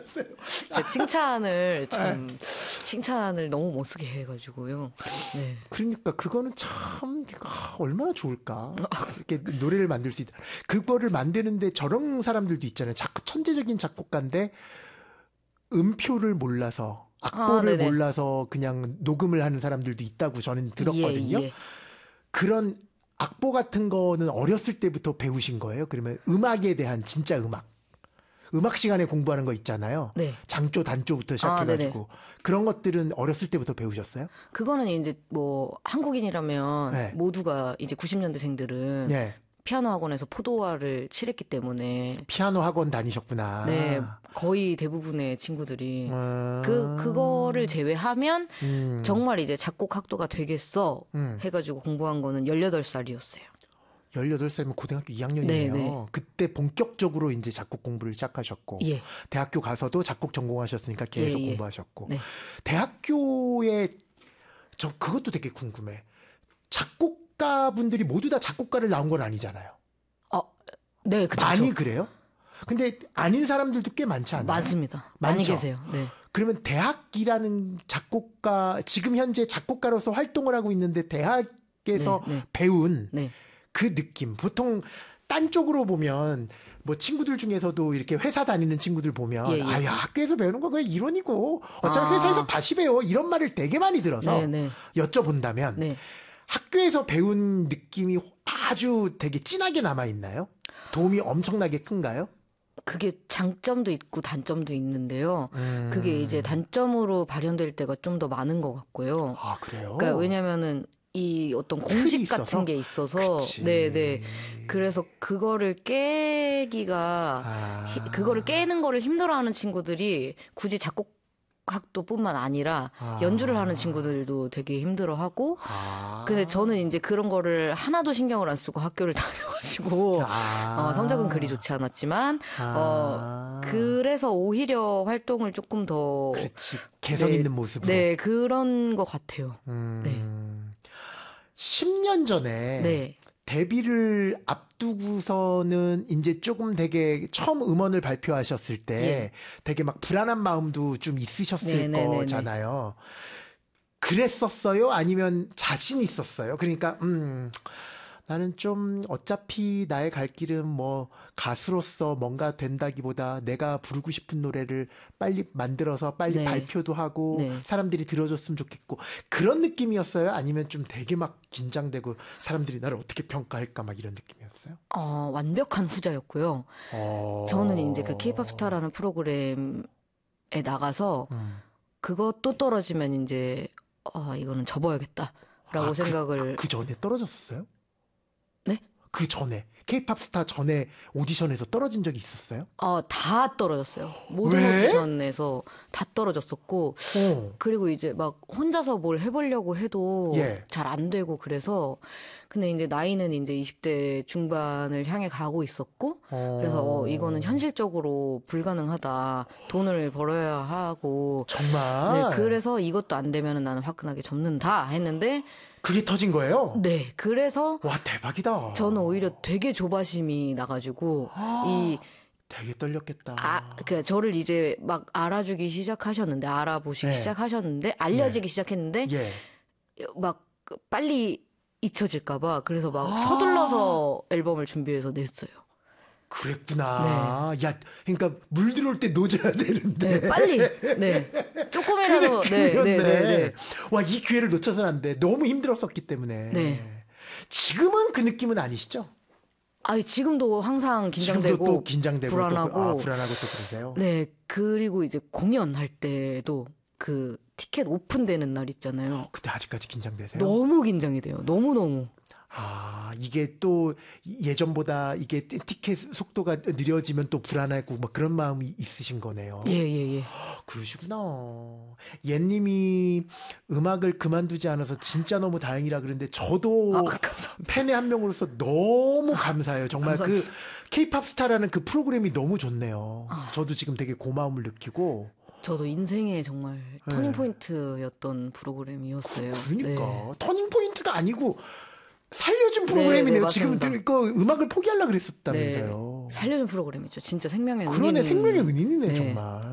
제 칭찬을 너무 못 쓰게 해가지고요. 네. 그러니까 그거는 참 얼마나 좋을까. 이렇게 노래를 만들 수 있다. 그거를 만드는데 저런 사람들도 있잖아요. 천재적인 작곡가인데 음표를 몰라서 악보를 몰라서 그냥 녹음을 하는 사람들도 있다고 저는 들었거든요. 예. 그런 악보 같은 거는 어렸을 때부터 배우신 거예요? 그러면 음악에 대한 진짜 음악 시간에 공부하는 거 있잖아요. 네. 장조, 단조부터 시작해가지고 그런 것들은 어렸을 때부터 배우셨어요? 그거는 이제 뭐 한국인이라면 네. 모두가 이제 90년대생들은 네. 피아노 학원에서 포도화를 칠했기 때문에 피아노 학원 다니셨구나. 네, 거의 대부분의 친구들이 그거를 제외하면 정말 이제 작곡 학도가 되겠어 해가지고 공부한 거는 18살이었어요. 18살이면 고등학교 2학년이네요. 네네. 그때 본격적으로 이제 작곡 공부를 시작하셨고 예. 대학교 가서도 작곡 전공하셨으니까 계속 예. 공부하셨고 네. 대학교에 저 그것도 되게 궁금해. 작곡가분들이 모두 다 작곡가를 나온 건 아니잖아요. 네, 그쵸. 많이 그래요? 근데 아닌 사람들도 꽤 많지 않아요? 많습니다. 많이 많죠? 계세요. 네. 그러면 대학이라는 작곡가, 지금 현재 작곡가로서 활동을 하고 있는데 대학에서 배운 그 느낌. 보통 딴 쪽으로 보면 뭐 친구들 중에서도 이렇게 회사 다니는 친구들 보면 아야 학교에서 배우는 거 그냥 이론이고 어차피 회사에서 다시 배워 이런 말을 되게 많이 들어서 여쭤본다면 학교에서 배운 느낌이 아주 되게 진하게 남아있나요? 도움이 엄청나게 큰가요? 그게 장점도 있고 단점도 있는데요. 그게 이제 단점으로 발현될 때가 좀 더 많은 것 같고요. 아, 그래요? 그러니까 왜냐면은 이 어떤 공식 같은 게 있어서 네네. 그래서 그거를 그거를 깨는 거를 힘들어하는 친구들이 굳이 작곡학도뿐만 아니라 연주를 하는 친구들도 되게 힘들어하고 근데 저는 이제 그런 거를 하나도 신경을 안 쓰고 학교를 다녀가지고 성적은 그리 좋지 않았지만 그래서 오히려 활동을 조금 더 그렇지 개성 있는 모습으로 네 그런 것 같아요. 네. 10년 전에 데뷔를 앞두고서는 이제 조금 되게 처음 음원을 발표하셨을 때 되게 막 불안한 마음도 좀 있으셨을 거잖아요. 그랬었어요? 아니면 자신 있었어요? 그러니까 나는 좀 어차피 나의 갈 길은 뭐 가수로서 뭔가 된다기보다 내가 부르고 싶은 노래를 빨리 만들어서 빨리 발표도 하고 사람들이 들어줬으면 좋겠고 그런 느낌이었어요? 아니면 좀 되게 막 긴장되고 사람들이 나를 어떻게 평가할까 막 이런 느낌이었어요? 완벽한 후자였고요. 저는 이제 그 K-pop 스타라는 프로그램에 나가서 그것도 떨어지면 이제 이거는 접어야겠다라고 생각을 그 전에 떨어졌었어요? 네? 그 전에 K-pop 스타 전에 오디션에서 떨어진 적이 있었어요? 다 떨어졌어요. 모든 오디션에서 다 떨어졌었고 그리고 이제 막 혼자서 뭘 해보려고 해도 잘 안 되고 그래서 근데 이제 나이는 이제 20대 중반을 향해 가고 있었고 그래서 이거는 현실적으로 불가능하다. 돈을 벌어야 하고 정말? 네, 그래서 이것도 안 되면 나는 화끈하게 접는다 했는데 그게 터진 거예요? 네. 그래서 와 대박이다. 저는 오히려 되게 조바심이 나가지고 되게 떨렸겠다. 그러니까 저를 이제 막 알아주기 시작하셨는데 알아보시기 시작하셨는데 알려지기 시작했는데 막 빨리 잊혀질까봐 그래서 막 서둘러서 앨범을 준비해서 냈어요. 그랬구나. 야, 그러니까 물 들어올 때 놓아야 되는데. 네, 빨리. 네. 조금이라도. 네. 와, 이 기회를 놓쳐서는 안 돼. 너무 힘들었었기 때문에. 네. 지금은 그 느낌은 아니시죠? 지금도 항상 긴장되고. 지금도 또 긴장되고. 불안하고. 불안하고 또 그러세요? 네. 그리고 이제 공연할 때도 그 티켓 오픈되는 날 있잖아요. 그때 아직까지 긴장되세요? 너무 긴장이 돼요. 너무너무. 이게 또 예전보다 이게 티켓 속도가 느려지면 또 불안하고 막 그런 마음이 있으신 거네요. 예. 그러시구나. 옛님이 음악을 그만두지 않아서 진짜 너무 다행이라 그러는데 저도 팬의 한 명으로서 너무 감사해요. 정말 그 K-pop 스타라는 그 프로그램이 너무 좋네요. 저도 지금 되게 고마움을 느끼고. 저도 인생의 정말 터닝 포인트였던 프로그램이었어요. 그러니까 터닝 포인트가 아니고 살려준 프로그램이네요. 지금 그 음악을 포기하려고 그랬었다면서요. 살려준 프로그램이죠. 진짜 생명의 은인. 그러네, 생명의 은인이네 정말.